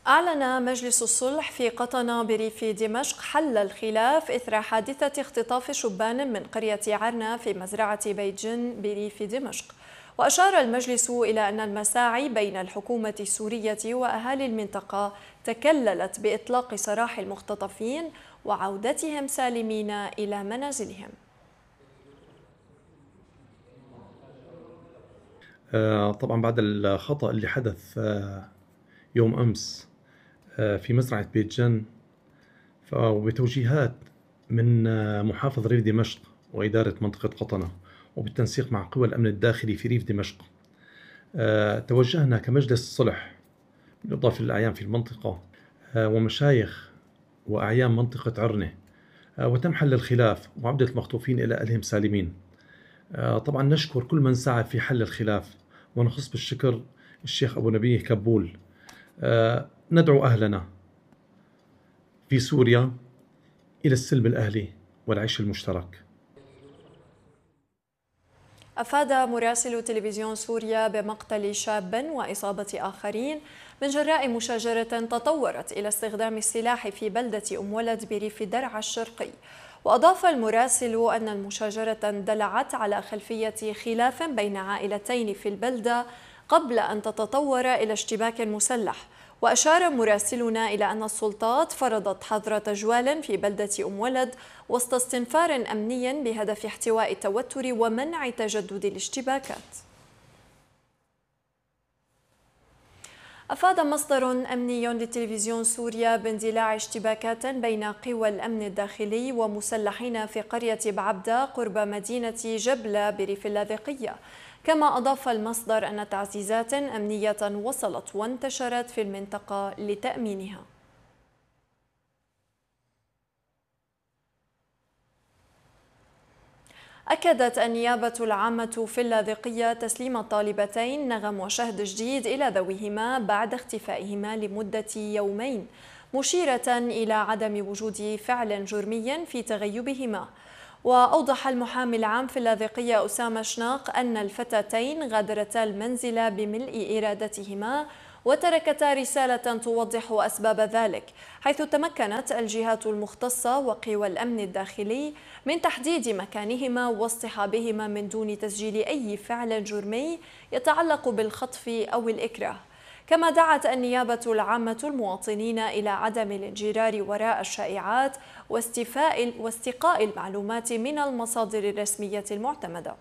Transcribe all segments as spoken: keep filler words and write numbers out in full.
أعلن مجلس الصلح في قطنة بريف دمشق حل الخلاف إثر حادثة اختطاف شبان من قرية عرنا في مزرعة بيت جن بريف دمشق. وأشار المجلس إلى أن المساعي بين الحكومة السورية وأهالي المنطقة تكللت بإطلاق سراح المختطفين وعودتهم سالمين إلى منازلهم. طبعا بعد الخطأ اللي حدث يوم أمس في مزرعة بيت جن وبتوجيهات من محافظ ريف دمشق وإدارة منطقة قطنة وبالتنسيق مع قوى الأمن الداخلي في ريف دمشق، توجهنا كمجلس الصلح بالإضافة للأعيان في المنطقة ومشايخ وأعيان منطقة عرنة، وتم حل الخلاف وعودة المخطوفين إلى أهلهم سالمين. طبعا نشكر كل من سعى في حل الخلاف، ونخص بالشكر الشيخ أبو نبيه كبول. ندعو أهلنا في سوريا إلى السلم الأهلي والعيش المشترك. أفاد مراسل تلفزيون سوريا بمقتل شاب وإصابة آخرين من جراء مشاجرة تطورت إلى استخدام السلاح في بلدة أم ولد بريف درعا الشرقي. وأضاف المراسل أن المشاجرة اندلعت على خلفية خلاف بين عائلتين في البلدة قبل أن تتطور إلى اشتباك مسلح. وأشار مراسلنا إلى أن السلطات فرضت حظر تجوال في بلدة أم ولد وسط استنفار أمني بهدف احتواء التوتر ومنع تجدد الاشتباكات. أفاد مصدر أمني لتلفزيون سوريا باندلاع اشتباكات بين قوى الأمن الداخلي ومسلحين في قرية بعبدة قرب مدينة جبلة بريف اللاذقية. كما أضاف المصدر أن تعزيزات أمنية وصلت وانتشرت في المنطقة لتأمينها. أكدت النيابة العامة في اللاذقية تسليم الطالبتين نغم وشهد جديد إلى ذويهما بعد اختفائهما لمدة يومين، مشيرة إلى عدم وجود فعل جرمي في تغيبهما. وأوضح المحامي العام في اللاذقية أسامة شناق أن الفتاتين غادرتا المنزل بملء إرادتهما وتركتا رسالة توضح أسباب ذلك، حيث تمكنت الجهات المختصة وقوى الأمن الداخلي من تحديد مكانهما واصطحابهما من دون تسجيل أي فعل جرمي يتعلق بالخطف أو الإكراه. كما دعت النيابة العامة المواطنين إلى عدم الانجرار وراء الشائعات واستيفاء واستقاء المعلومات من المصادر الرسمية المعتمدة.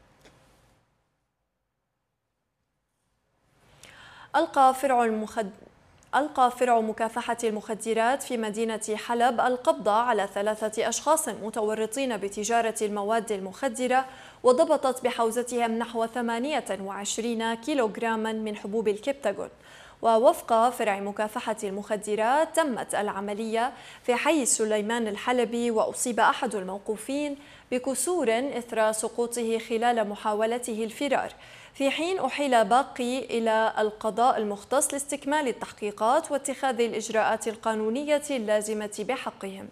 ألقى فرع المخد... ألقى فرع مكافحة المخدرات في مدينة حلب القبض على ثلاثة أشخاص متورطين بتجارة المواد المخدرة، وضبطت بحوزتهم نحو ثمانية وعشرين كيلوغراما من حبوب الكبتاغون. ووفق فرع مكافحة المخدرات تمت العملية في حي سليمان الحلبي، وأصيب أحد الموقوفين بكسور إثر سقوطه خلال محاولته الفرار، في حين أحيل باقي إلى القضاء المختص لاستكمال التحقيقات واتخاذ الإجراءات القانونية اللازمة بحقهم.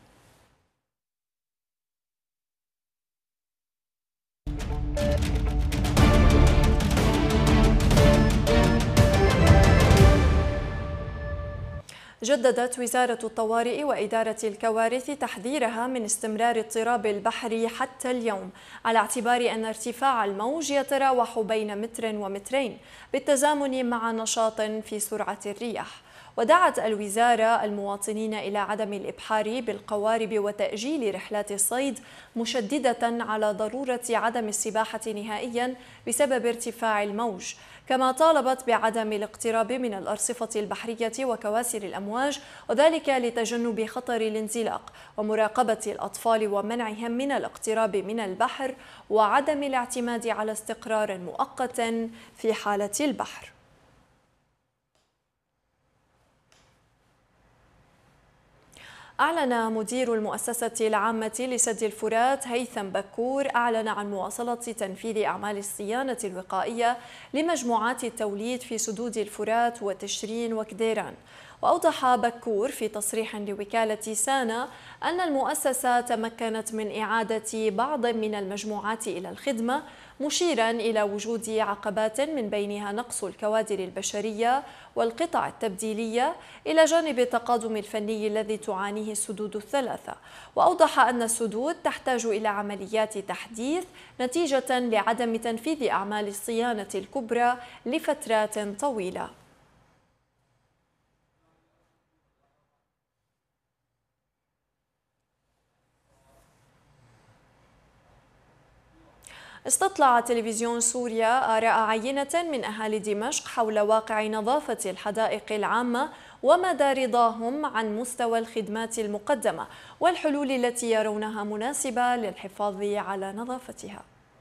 جددت وزارة الطوارئ وإدارة الكوارث تحذيرها من استمرار اضطراب البحر حتى اليوم، على اعتبار أن ارتفاع الموج يتراوح بين متر ومترين بالتزامن مع نشاط في سرعة الرياح. ودعت الوزارة المواطنين إلى عدم الإبحار بالقوارب وتأجيل رحلات الصيد، مشددة على ضرورة عدم السباحة نهائيا بسبب ارتفاع الموج. كما طالبت بعدم الاقتراب من الأرصفة البحرية وكواسر الأمواج، وذلك لتجنب خطر الانزلاق ومراقبة الأطفال ومنعهم من الاقتراب من البحر، وعدم الاعتماد على استقرار مؤقت في حالة البحر. أعلن مدير المؤسسة العامة لسد الفرات هيثم بكور أعلن عن مواصلة تنفيذ أعمال الصيانة الوقائية لمجموعات التوليد في سدود الفرات وتشرين وكديران. وأوضح بكور في تصريح لوكالة سانا أن المؤسسة تمكنت من إعادة بعض من المجموعات إلى الخدمة، مشيرا إلى وجود عقبات من بينها نقص الكوادر البشرية والقطع التبديلية إلى جانب التقادم الفني الذي تعانيه السدود الثلاثة. وأوضح أن السدود تحتاج إلى عمليات تحديث نتيجة لعدم تنفيذ أعمال الصيانة الكبرى لفترات طويلة. استطلع تلفزيون سوريا آراء عينة من أهالي دمشق حول واقع نظافة الحدائق العامة ومدى رضاهم عن مستوى الخدمات المقدمة والحلول التي يرونها مناسبة للحفاظ على نظافتها.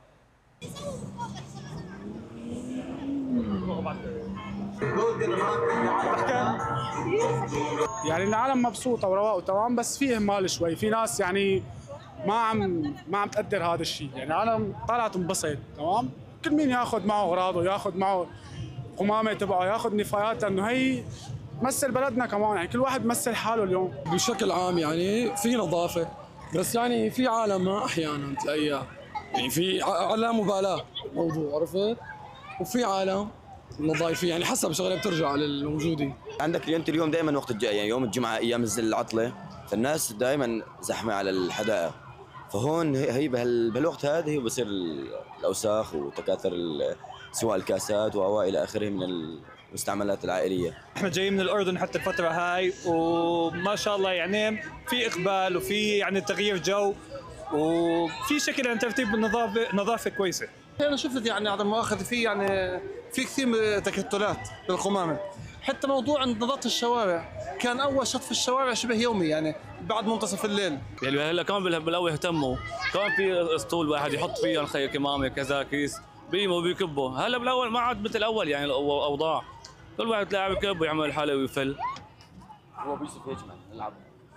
يعني العالم مبسوطة ورواق وتمام، بس في إهمال شوي، في ناس يعني ما عم ما عم تقدر هذا الشيء. يعني انا طلعت تنبسط تمام، كل مين ياخذ معه اغراضه، ياخذ معه قمامه تبعه، ياخذ نفايات، لانه هي تمثل بلدنا كمان. يعني كل واحد بيمثل حاله اليوم. بشكل عام يعني في نظافه، بس يعني في عالم ما احيانا تلاقيها يعني في لا مبالاه موضوع، عرفت؟ وفي عالم نظايفين، يعني حسب شغله بترجع للموجودين. عندك انت اليوم دائما وقت الجاي، يعني يوم الجمعه ايام العطله، فالناس دائما زحمه على الحدائق، فهون هي بهالوقت هذا هي بصير الاوساخ وتكاثر سواء الكاسات والى اخره من المستعملات العائليه. احنا جايين من الاردن حتى الفتره هاي، وما شاء الله يعني في اقبال وفي يعني تغيير جو وفي شكل عن ترتيب النظافه نظافه كويسه. انا شفت يعني عدم مؤاخذه في يعني في كثير من تكتلات بالقمامه، حتى موضوع نظافه الشوارع كان اول شط في الشوارع شبه يومي يعني بعد منتصف الليل. يعني هلا كمان بالاول اهتموا، كمان في اسطول واحد يحط فيه الخي كمامه كذا كيس بيموا وبيكبوا. هلا بالاول ما عاد مثل الاول يعني الاوضاع، كل واحد تلاقيه بكب ويعمل حاله ويفل. هو بيوسف هيك نلعب.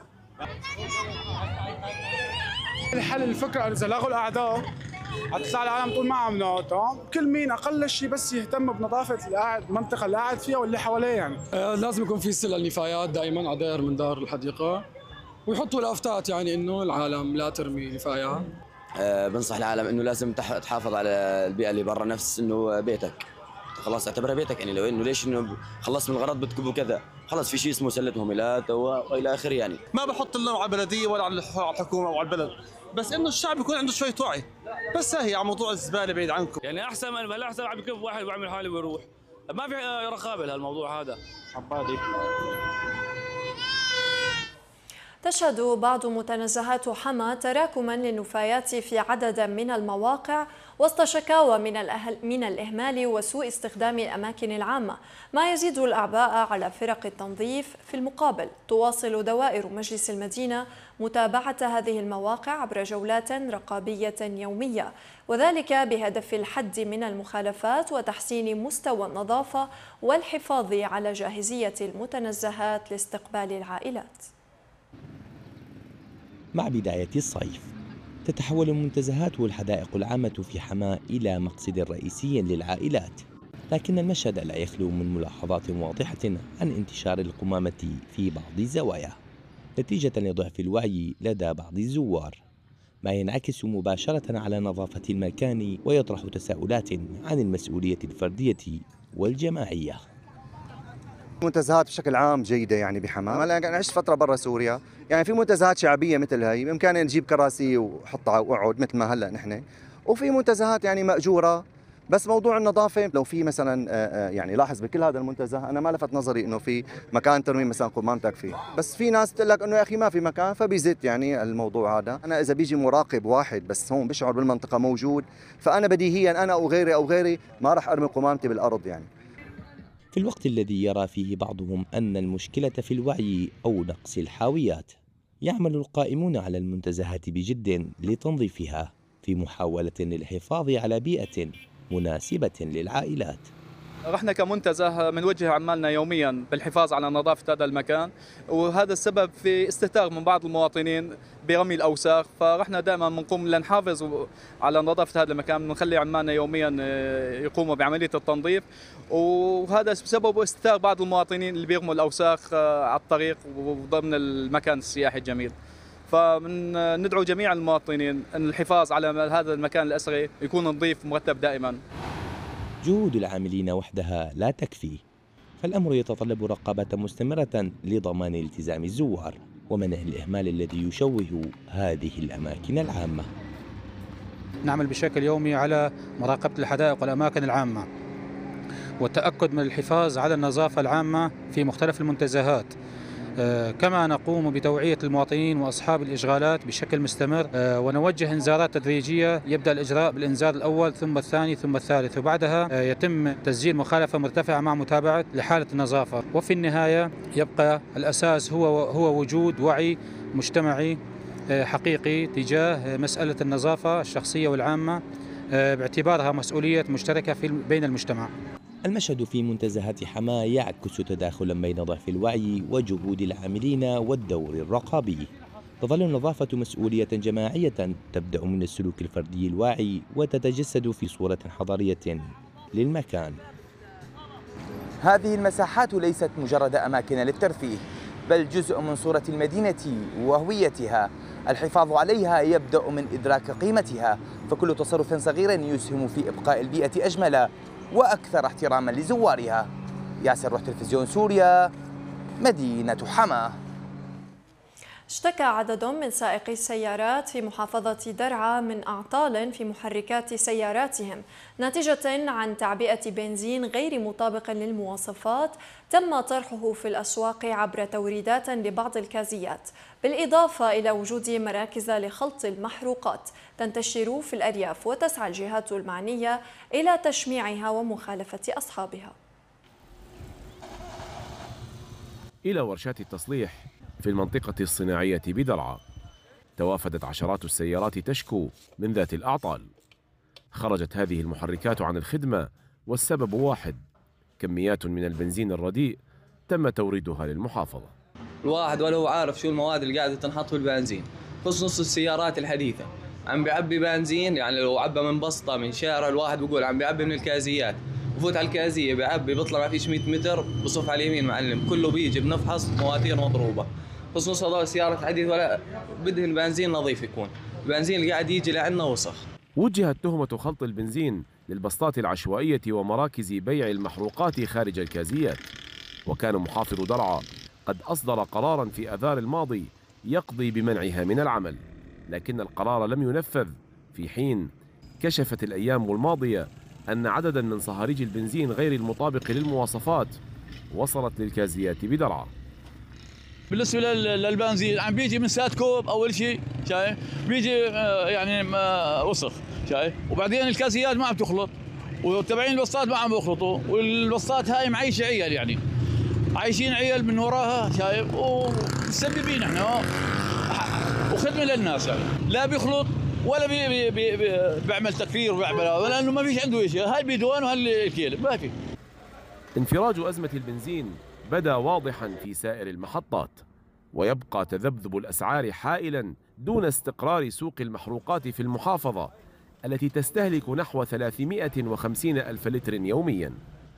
الحل الفكره اذا لغوا الاعداء حتطلع العالم تقول ما عملنا تمام، كل مين اقل شيء بس يهتم بنظافه القاعد المنطقه اللي قاعد فيها واللي حواليه. يعني آه لازم يكون في سلة نفايات دائما على دائر من دار الحديقه، ويحطوا لافتات يعني انه العالم لا ترمي نفايات. أه بنصح العالم انه لازم تحافظ على البيئه اللي برا، نفس انه بيتك خلاص اعتبرها بيتك. يعني لو انه ليش انه خلص من الغرض بتكبوا كذا، خلص في شيء اسمه سله مهملات والى اخره. يعني ما بحط اللوم على البلديه ولا على الحكومه او على البلد، بس انه الشعب يكون عنده شويه وعي. بس هي على موضوع الزباله بعيد عنكم. يعني احسن من هلا احسن عم يكب واحد ويعمل حاله ويروح، ما في رقابه لهالموضوع هذا. عبادي تشهد بعض متنزهات حما تراكما للنفايات في عدد من المواقع وسط شكاوى من الأهل من الإهمال وسوء استخدام الأماكن العامة، ما يزيد الأعباء على فرق التنظيف. في المقابل تواصل دوائر مجلس المدينة متابعة هذه المواقع عبر جولات رقابية يومية، وذلك بهدف الحد من المخالفات وتحسين مستوى النظافة والحفاظ على جاهزية المتنزهات لاستقبال العائلات. مع بداية الصيف تتحول المنتزهات والحدائق العامة في حماة إلى مقصد رئيسي للعائلات، لكن المشهد لا يخلو من ملاحظات واضحة عن انتشار القمامة في بعض الزوايا نتيجة لضعف الوعي لدى بعض الزوار، ما ينعكس مباشرة على نظافة المكان ويطرح تساؤلات عن المسؤولية الفردية والجماعية. منتزهات بشكل عام جيدة يعني بحماة. أنا عشت فترة برا سوريا، يعني في منتزهات شعبية مثل هي بإمكاننا نجيب كراسي وحطها وأقعد مثل ما هلا نحن، وفي منتزهات يعني مأجورة. بس موضوع النظافة لو في مثلا يعني لاحظ بكل هذا المنتزه أنا ما لفت نظري إنه في مكان ترمي مثلا قمامتك فيه، بس في ناس تقول لك إنه يا أخي ما في مكان فبيزت يعني الموضوع هذا. أنا إذا بيجي مراقب واحد بس هون بشعر بالمنطقة موجود، فأنا بديهيا أنا أو غيري أو غيري ما راح أرمي قمامتي بالأرض. يعني في الوقت الذي يرى فيه بعضهم أن المشكلة في الوعي أو نقص الحاويات، يعمل القائمون على المنتزهات بجد لتنظيفها في محاولة للحفاظ على بيئة مناسبة للعائلات. رحنا كمنتزه بنوجه عمالنا يوميا بالحفاظ على نظافة هذا المكان، وهذا السبب في استهتار من بعض المواطنين برمي الأوساخ، فرحنا دائما بنقوم لنحافظ على نظافة هذا المكان، بنخلي عمالنا يوميا يقوموا بعملية التنظيف، وهذا بسبب استهتار بعض المواطنين اللي بيرموا الأوساخ على الطريق وضمن المكان السياحي الجميل. فمن ندعو جميع المواطنين أن الحفاظ على هذا المكان الأثري يكون نظيف ومرتب دائما. جهود العاملين وحدها لا تكفي، فالأمر يتطلب رقابة مستمرة لضمان التزام الزوار ومنع الإهمال الذي يشوه هذه الأماكن العامة. نعمل بشكل يومي على مراقبة الحدائق والأماكن العامة والتأكد من الحفاظ على النظافة العامة في مختلف المنتزهات، كما نقوم بتوعية المواطنين وأصحاب الإشغالات بشكل مستمر، ونوجه إنذارات تدريجية. يبدأ الإجراء بالإنذار الأول ثم الثاني ثم الثالث، وبعدها يتم تسجيل مخالفة مرتفعة مع متابعة لحالة النظافة. وفي النهاية يبقى الأساس هو هو وجود وعي مجتمعي حقيقي تجاه مسألة النظافة الشخصية والعامة باعتبارها مسؤولية مشتركة في بين المجتمع. المشهد في منتزهات حماة يعكس تداخلا بين ضعف الوعي وجهود العاملين والدور الرقابي. تظل النظافة مسؤولية جماعية تبدأ من السلوك الفردي الواعي وتتجسد في صورة حضارية للمكان. هذه المساحات ليست مجرد أماكن للترفيه، بل جزء من صورة المدينة وهويتها. الحفاظ عليها يبدأ من إدراك قيمتها، فكل تصرف صغير يسهم في إبقاء البيئة أجمل وأكثر احتراما لزوارها. ياسر روح تلفزيون سوريا، مدينة حماة. اشتكى عدد من سائقي السيارات في محافظة درعا من أعطال في محركات سياراتهم ناتجة عن تعبئة بنزين غير مطابق للمواصفات تم طرحه في الأسواق عبر توريدات لبعض الكازيات، بالإضافة إلى وجود مراكز لخلط المحروقات تنتشر في الأرياف، وتسعى الجهات المعنية إلى تشميعها ومخالفة أصحابها. إلى ورشات التصليح في المنطقة الصناعية بدرعا توافدت عشرات السيارات تشكو من ذات الأعطال. خرجت هذه المحركات عن الخدمة والسبب واحد: كميات من البنزين الرديء تم توريدها للمحافظة. الواحد ولا هو عارف شو المواد اللي قاعدة تنحط في البنزين، خصوص السيارات الحديثة عم بيعبي بنزين، يعني لو عبى من بسطة من شارع الواحد بيقول عم بيعبي من الكازيات، بفوت على الكازية بيعبي بيطلع ما فيش مئة متر بصف على اليمين معلم كله بيجي بنفحص مواتير مضروبة، خصوص هذول السيارات الحديثة ولا بدهن بنزين نظيف يكون، البنزين اللي قاعد يجي لعنا وسخ. وجهت تهمة خلط البنزين للبسطات العشوائية ومراكز بيع المحروقات خارج الكازيات، وكان محافظ درعا قد أصدر قراراً في آذار الماضي يقضي بمنعها من العمل، لكن القرار لم ينفذ، في حين كشفت الأيام الماضية أن عدداً من صهاريج البنزين غير المطابق للمواصفات وصلت للكازيات بدرعا. بالنسبة للبنزين عم بيجي من سات كوب أول شيء شايف، بيجي يعني وسخ شايف، وبعدين الكازيات ما عم تخلط، وتبعين البسطات ما عم بيخلطوا، والبسطات هاي معيشة عيال، يعني عايشين عيال من وراها شايف، ومسببين احنا وخدمة للناس، يعني لا بيخلط ولا بي بي بي بي بيعمل تكفير وبيعمل، لأنه ما فيش عنده شيء، هاي البيدوان وهاي الكيل ما في. انفراج أزمة البنزين بدا واضحا في سائر المحطات، ويبقى تذبذب الأسعار حائلا دون استقرار سوق المحروقات في المحافظة التي تستهلك نحو ثلاثمئة وخمسين ألف لتر يوميا.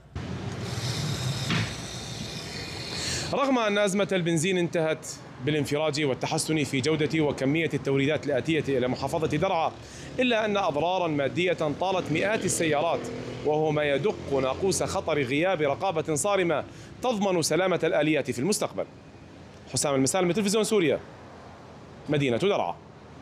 رغم أن أزمة البنزين انتهت بالانفراج والتحسن في جودة وكمية التوريدات الآتية إلى محافظة درعا، إلا أن أضرارا مادية طالت مئات السيارات، وهو ما يدق ناقوس خطر غياب رقابة صارمة تضمن سلامة الآليات في المستقبل. حسام المسالم، تلفزيون سوريا، مدينة درعا.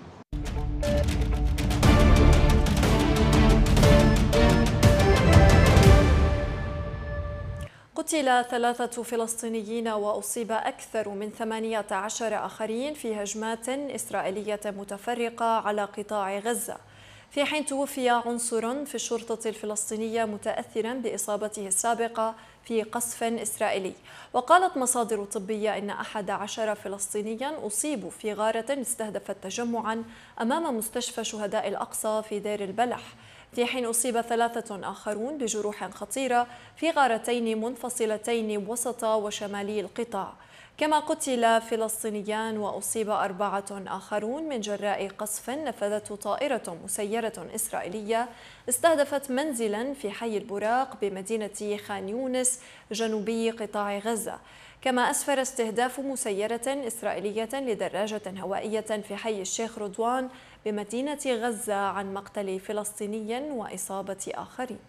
قتل ثلاثة فلسطينيين وأصيب أكثر من ثمانية عشر آخرين في هجمات إسرائيلية متفرقة على قطاع غزة، في حين توفي عنصر في الشرطة الفلسطينية متأثرا بإصابته السابقة في قصف إسرائيلي. وقالت مصادر طبية إن أحد عشر فلسطينيا أصيبوا في غارة استهدفت تجمعا أمام مستشفى شهداء الأقصى في دير البلح، في حين أصيب ثلاثة آخرون بجروح خطيرة في غارتين منفصلتين وسط وشمالي القطاع. كما قتل فلسطينيان وأصيب أربعة آخرون من جراء قصف نفذته طائرة مسيرة إسرائيلية استهدفت منزلا في حي البراق بمدينة خان يونس جنوبي قطاع غزة. كما أسفر استهداف مسيرة إسرائيلية لدراجة هوائية في حي الشيخ رضوان بمدينة غزة عن مقتل فلسطيني وإصابة آخرين.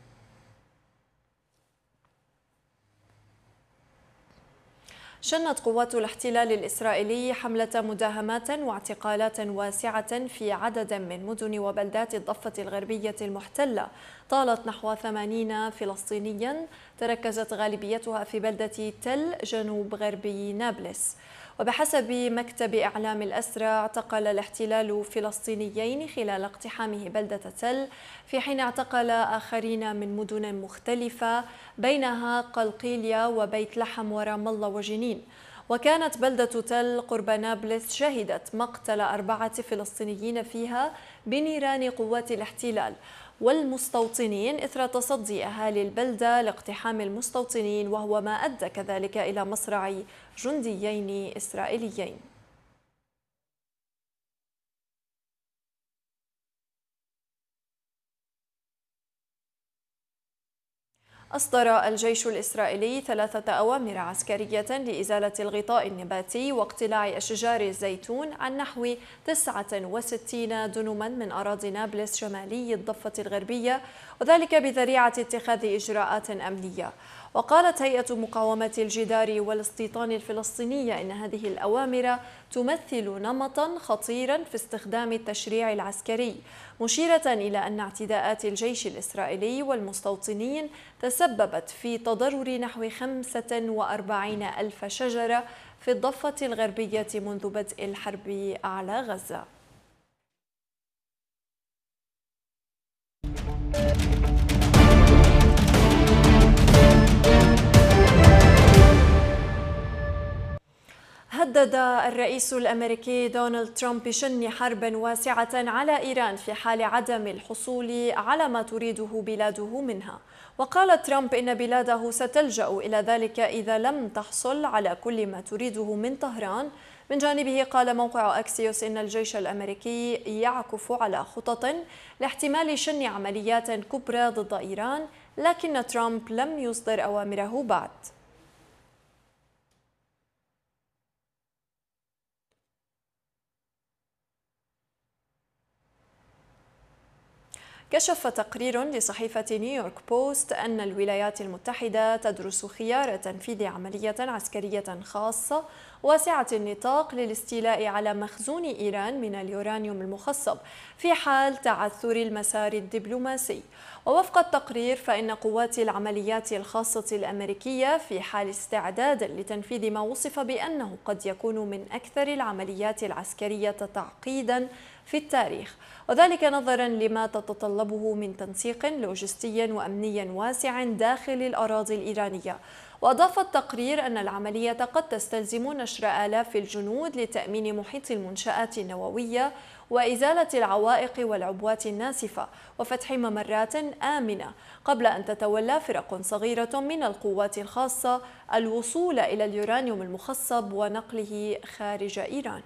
شنت قوات الاحتلال الإسرائيلي حملة مداهمات واعتقالات واسعة في عدد من مدن وبلدات الضفة الغربية المحتلة طالت نحو ثمانين فلسطينيا تركزت غالبيتها في بلدة تل جنوب غربي نابلس. وبحسب مكتب إعلام الأسرى اعتقل الاحتلال فلسطينيين خلال اقتحامه بلدة تل، في حين اعتقل آخرين من مدن مختلفة بينها قلقيلية وبيت لحم ورام الله وجنين. وكانت بلدة تل قرب نابلس شهدت مقتل أربعة فلسطينيين فيها بنيران قوات الاحتلال والمستوطنين إثر تصدي أهالي البلدة لاقتحام المستوطنين، وهو ما أدى كذلك إلى مصرع جنديين إسرائيليين. أصدر الجيش الإسرائيلي ثلاثة أوامر عسكرية لإزالة الغطاء النباتي واقتلاع أشجار الزيتون عن نحو تسعة وستين دنما من أراضي نابلس شمالي الضفة الغربية، وذلك بذريعة اتخاذ إجراءات أمنية. وقالت هيئة مقاومة الجدار والاستيطان الفلسطينية إن هذه الأوامر تمثل نمطا خطيرا في استخدام التشريع العسكري، مشيرة إلى أن اعتداءات الجيش الإسرائيلي والمستوطنين تسببت في تضرر نحو خمسة وأربعين ألف شجرة في الضفة الغربية منذ بدء الحرب على غزة. هدد الرئيس الأمريكي دونالد ترامب بشن حرب واسعة على إيران في حال عدم الحصول على ما تريده بلاده منها. وقال ترامب إن بلاده ستلجأ إلى ذلك إذا لم تحصل على كل ما تريده من طهران. من جانبه قال موقع أكسيوس إن الجيش الأمريكي يعكف على خطط لاحتمال شن عمليات كبرى ضد إيران، لكن ترامب لم يصدر أوامره بعد. كشف تقرير لصحيفة نيويورك بوست أن الولايات المتحدة تدرس خيار تنفيذ عملية عسكرية خاصة واسعة النطاق للاستيلاء على مخزون إيران من اليورانيوم المخصب في حال تعثر المسار الدبلوماسي. ووفق التقرير فإن قوات العمليات الخاصة الأمريكية في حال استعداد لتنفيذ ما وصف بأنه قد يكون من أكثر العمليات العسكرية تعقيدا في التاريخ، وذلك نظرا لما تتطلبه من تنسيق لوجستي وأمني واسع داخل الأراضي الإيرانية. وأضاف التقرير أن العملية قد تستلزم نشر آلاف الجنود لتأمين محيط المنشآت النووية وإزالة العوائق والعبوات الناسفة وفتح ممرات آمنة، قبل أن تتولى فرق صغيرة من القوات الخاصة الوصول إلى اليورانيوم المخصب ونقله خارج إيران.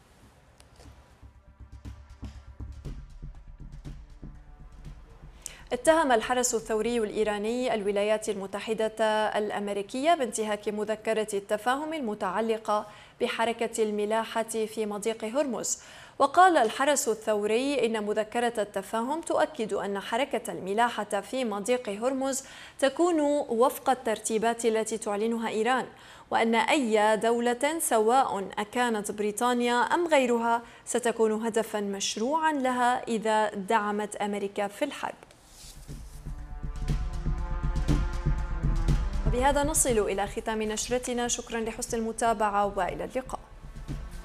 اتهم الحرس الثوري الإيراني الولايات المتحدة الأمريكية بانتهاك مذكرة التفاهم المتعلقة بحركة الملاحة في مضيق هرمز. وقال الحرس الثوري إن مذكرة التفاهم تؤكد أن حركة الملاحة في مضيق هرمز تكون وفق الترتيبات التي تعلنها إيران، وأن أي دولة سواء أكانت بريطانيا أم غيرها ستكون هدفا مشروعا لها إذا دعمت أمريكا في الحرب. وبهذا نصل إلى ختام نشرتنا، شكرا لحسن المتابعة وإلى اللقاء.